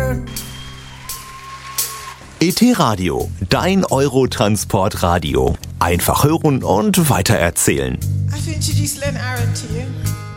ET Radio, dein Eurotransport-Radio. Einfach hören und weitererzählen. I have to introduce Len Aaron to you.